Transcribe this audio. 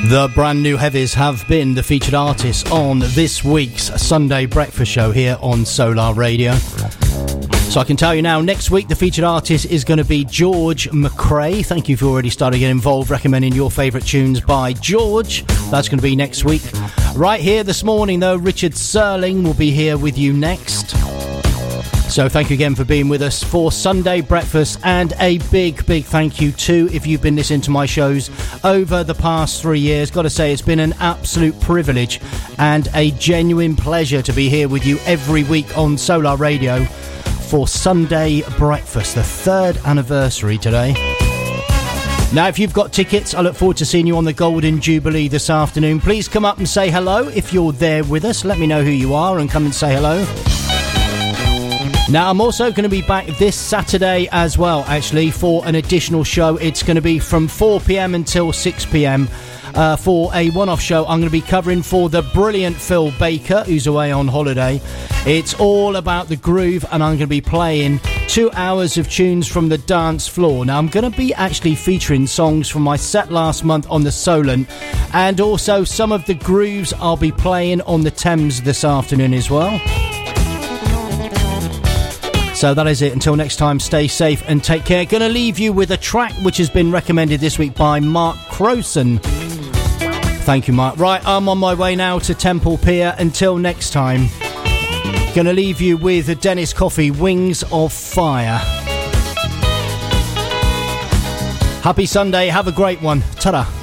The brand new Heavies have been the featured artists on this week's Sunday Breakfast Show here on Solar Radio. So I can tell you now, next week the featured artist is going to be George McRae. Thank you for already starting to get involved, recommending your favourite tunes by George. That's going to be next week. Right here this morning, though, Richard Serling will be here with you next. So thank you again for being with us for Sunday Breakfast, and a big thank you too if you've been listening to my shows over the past 3 years. Got to say, it's been an absolute privilege and a genuine pleasure to be here with you every week on Solar Radio for Sunday Breakfast, the third anniversary today. Now, if you've got tickets, I look forward to seeing you on the Golden Jubilee this afternoon. Please come up and say hello if you're there with us. Let me know who you are and come and say hello. Now, I'm also going to be back this Saturday as well, actually, for an additional show. It's going to be from 4 p.m. until 6 p.m. For a one-off show I'm going to be covering for the brilliant Phil Baker, who's away on holiday. It's all about the groove, and I'm going to be playing 2 hours of tunes from the dance floor. Now, I'm going to be actually featuring songs from my set last month on the Solent, and also some of the grooves I'll be playing on the Thames this afternoon as well. So that is it. Until next time, stay safe and take care. Going to leave you with a track which has been recommended this week by Mark Crowson. Thank you, Mark. Right, I'm on my way now to Temple Pier. Until next time, going to leave you with Dennis Coffey, Wings of Fire. Happy Sunday. Have a great one. Ta-da.